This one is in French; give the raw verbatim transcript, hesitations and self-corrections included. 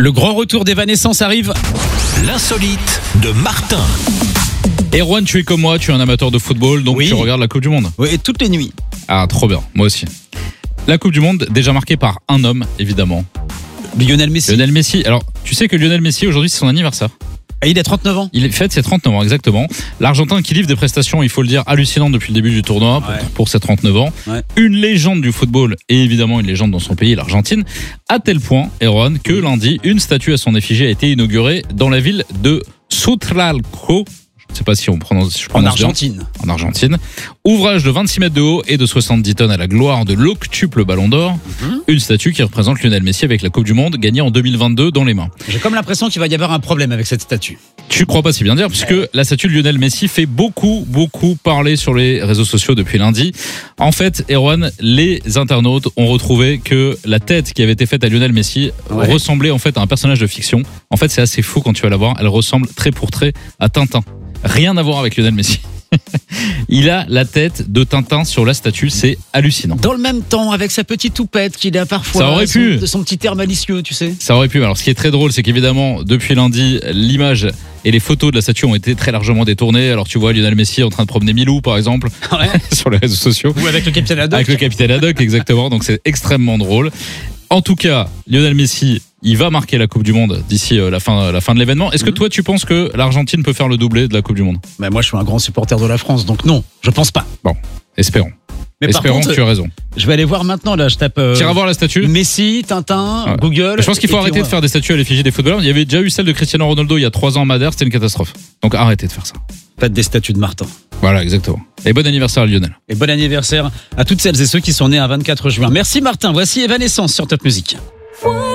Le grand retour d'Evanescence arrive. L'insolite de Martin. Erwan, tu es comme moi, tu es un amateur de football, donc Oui. tu regardes la Coupe du Monde. Oui, et toutes les nuits. Ah, trop bien, moi aussi. La Coupe du Monde, déjà marquée par un homme, évidemment. Lionel Messi. Lionel Messi. Alors, tu sais que Lionel Messi, aujourd'hui, c'est son anniversaire. Et il a trente-neuf ans. Il fête ses trente-neuf ans, exactement. L'Argentin qui livre des prestations, il faut le dire, hallucinantes depuis le début du tournoi, pour, Ouais. pour ses trente-neuf ans. Ouais. Une légende du football, et évidemment une légende dans son pays, l'Argentine, à tel point, Erwan, que lundi, une statue à son effigie a été inaugurée dans la ville de Sutralco. Je ne sais pas si on prononce, je En prononce bien. Argentine. En Argentine. Ouvrage de vingt-six mètres de haut et de soixante-dix tonnes à la gloire de l'octuple Ballon d'Or. Mhm. Une statue qui représente Lionel Messi avec la Coupe du Monde gagnée en deux mille vingt-deux dans les mains. J'ai comme l'impression qu'il va y avoir un problème avec cette statue. Tu crois pas si bien dire, puisque la statue de Lionel Messi fait beaucoup, beaucoup parler sur les réseaux sociaux depuis lundi. En fait, Erwan, les internautes ont retrouvé que la tête qui avait été faite à Lionel Messi Ouais. ressemblait en fait à un personnage de fiction. En fait, c'est assez fou quand tu vas la voir. Elle ressemble trait pour trait à Tintin. Rien à voir avec Lionel Messi. Il a la tête de Tintin sur la statue, c'est hallucinant. Dans le même temps, avec sa petite toupette qu'il a parfois. Ça aurait son, pu. Son petit air malicieux, tu sais. Ça aurait pu. Alors, ce qui est très drôle, c'est qu'évidemment, depuis lundi, l'image et les photos de la statue ont été très largement détournées. Alors, tu vois Lionel Messi en train de promener Milou, par exemple, Ouais. sur les réseaux sociaux. Ou avec le capitaine Haddock. Avec le capitaine Haddock, exactement. Donc, c'est extrêmement drôle. En tout cas, Lionel Messi, il va marquer la Coupe du Monde d'ici euh, la fin, la fin de l'événement. Est-ce que Mhm. toi, tu penses que l'Argentine peut faire le doublé de la Coupe du Monde? Mais moi, je suis un grand supporter de la France, donc non, je pense pas. Bon, espérons. Mais par espérons contre, que tu as raison. je vais aller voir maintenant, là, je tape euh, Tu iras voir la statue? Messi, Tintin, Ouais. Google. Je pense qu'il faut et puis arrêter on de faire des statues à l'effigie des footballeurs. Il y avait déjà eu celle de Cristiano Ronaldo il y a trois ans à Madère, c'était une catastrophe. Donc arrêtez de faire ça. Faites des statues de Martin. Voilà, exactement. Et bon anniversaire à Lionel. Et bon anniversaire à toutes celles et ceux qui sont nés un vingt-quatre juin. Merci Martin, voici Evanescence sur Top Music.